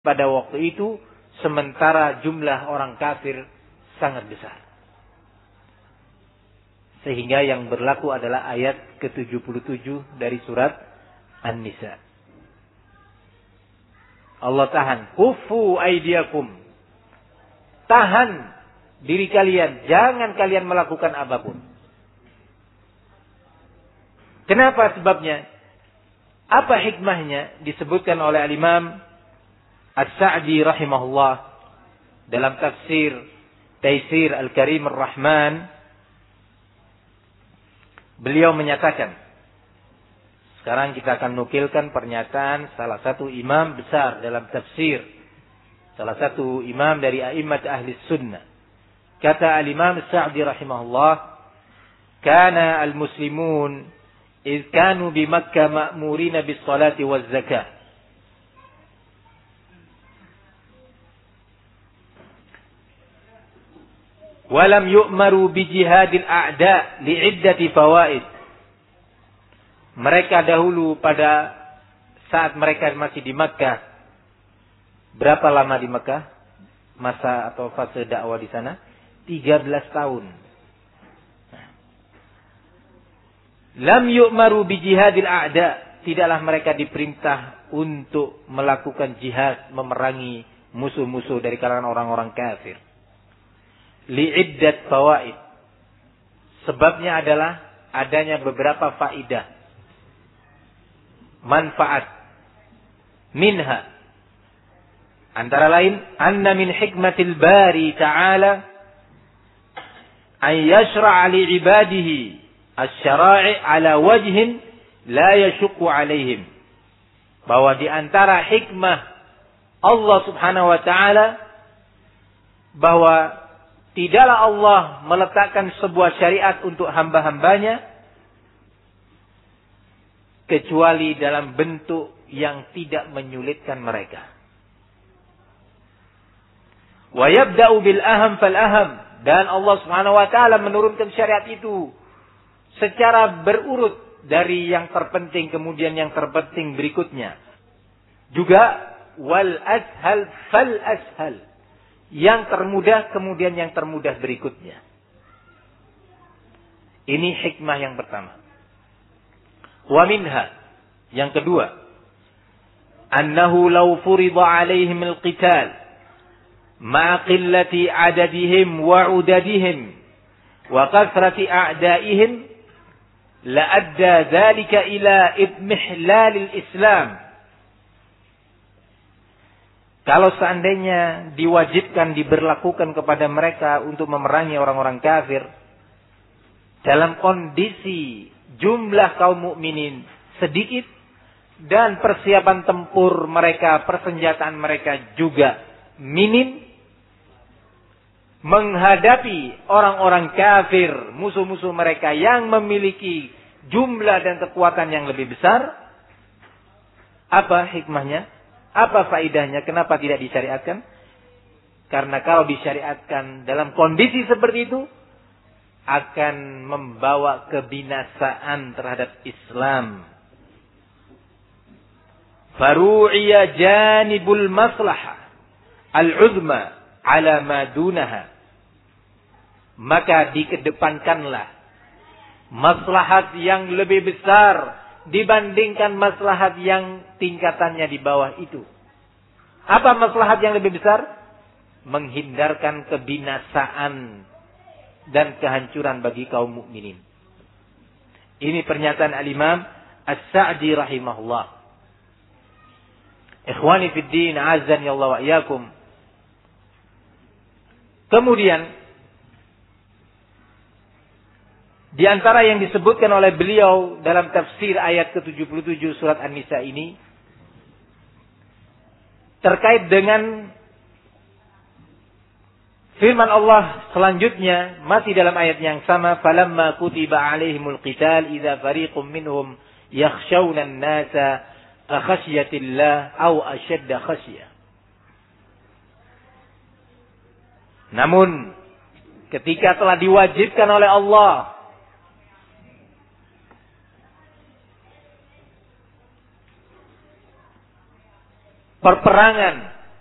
pada waktu itu, sementara jumlah orang kafir sangat besar. Sehingga yang berlaku adalah ayat ke-77 dari surat An-Nisa. Allah tahan, kufu aidiakum. Tahan diri kalian, jangan kalian melakukan apapun. Kenapa sebabnya? Apa hikmahnya? Disebutkan oleh Al-Imam As-Sa'di rahimahullah dalam tafsir Taisir Al-Karim Ar-Rahman. Beliau menyatakan, sekarang kita akan nukilkan pernyataan salah satu imam besar dalam tafsir, salah satu imam dari a'immat ahli sunnah. Kata Al-Imam As-Sa'di rahimahullah, kana al-muslimun idh kanu bi Makkah ma'murina bis salati waz zakah. Walam yu'maru bi jihadil a'da li'iddati fawaid. Mereka dahulu pada saat mereka masih di Makkah. Berapa lama di Makkah? Masa atau fase dakwah di sana? 13 tahun. Lam yu'maru bi jihadil a'da. Tidaklah mereka diperintah untuk melakukan jihad, memerangi musuh-musuh dari kalangan orang-orang kafir. Li'iddat fawaid. Sebabnya adalah adanya beberapa faidah, manfaat. Minha, antara lain, anna min hikmatil bari ta'ala an yashra'a li'ibadihi asy-syara'i' ala wajhin la yashukku alaihim. Bahwa di antara hikmah Allah subhanahu wa ta'ala, bahwa tidaklah Allah meletakkan sebuah syariat untuk hamba-hambanya kecuali dalam bentuk yang tidak menyulitkan mereka. Wa yabda'u bil aham fal aham. Dan Allah Subhanahu wa taala menurunkan syariat itu secara berurut dari yang terpenting kemudian yang terpenting berikutnya. Juga wal ashal fal ashal. Yang termudah kemudian yang termudah berikutnya. Ini hikmah yang pertama. Wa minha, yang kedua, annahu law furida alaihim al-qital ma qillati adadihim wa udadihim wa kathrati a'daihim la adda dhalika ila idmihlal al-islam. Kalau seandainya diwajibkan, diberlakukan kepada mereka untuk memerangi orang-orang kafir dalam kondisi jumlah kaum mukminin sedikit dan persiapan tempur mereka, persenjataan mereka juga minim, menghadapi orang-orang kafir, musuh-musuh mereka yang memiliki jumlah dan kekuatan yang lebih besar, apa hikmahnya? Apa faidahnya? Kenapa tidak disyariatkan? Karena kalau disyariatkan dalam kondisi seperti itu, akan membawa kebinasaan terhadap Islam. Faru'iya janibul maslahah al-uzma ala ma dunaha. Maka dikedepankanlah maslahat yang lebih besar dibandingkan maslahat yang tingkatannya di bawah itu. Apa maslahat yang lebih besar? Menghindarkan kebinasaan dan kehancuran bagi kaum mukminin. Ini pernyataan Al-Imam As-Sa'di rahimahullah. Ikhwani fid din, azan ya Allah wa iyyakum. Kemudian di antara yang disebutkan oleh beliau dalam tafsir ayat ke-77 surat An-Nisa ini terkait dengan firman Allah selanjutnya masih dalam ayat yang sama, falamma kutiba alaihimul qital idza fariqum minhum yakhshawna an-nasa khasyatillah aw ashadda khasyah. Namun ketika telah diwajibkan oleh Allah perperangan